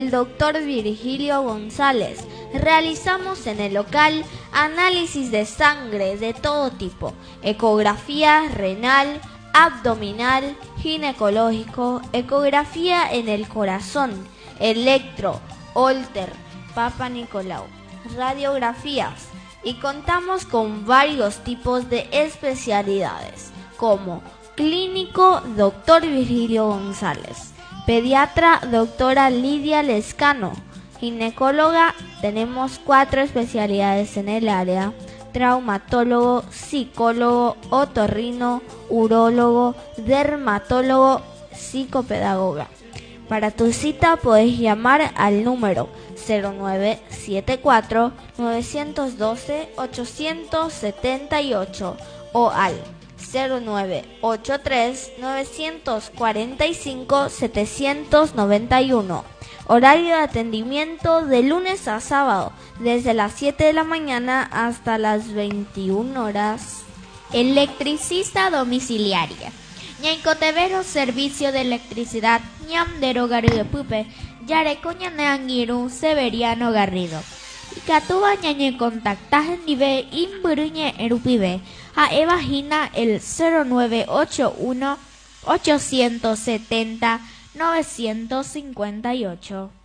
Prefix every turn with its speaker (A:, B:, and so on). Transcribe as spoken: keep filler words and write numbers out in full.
A: El doctor Virgilio González. Realizamos en el local análisis de sangre de todo tipo, ecografía renal, abdominal, ginecológico, ecografía en el corazón, electro, Holter, Papa Nicolau, radiografías, y contamos con varios tipos de especialidades como clínico doctor Virgilio González, pediatra doctora Lidia Lescano, ginecóloga, tenemos cuatro especialidades en el área: traumatólogo, psicólogo, otorrino, urólogo, dermatólogo, psicopedagoga. Para tu cita puedes llamar al número cero nueve siete cuatro, nueve uno dos, ocho siete ocho o al cero nueve ocho tres, nueve cuatro cinco, siete nueve uno. Horario de atendimiento de lunes a sábado, desde las siete de la mañana hasta las veintiuna horas.
B: Electricista domiciliaria. Ñaicotevero servicio de electricidad ñamdero Garrido Pupe, Yareco Ñaneangiru Severiano Garrido. Icatuba ñañe contactaje nive imburuñe erupibe, a Evagina el cero nueve ocho uno, ocho siete cero, nueve cinco ocho.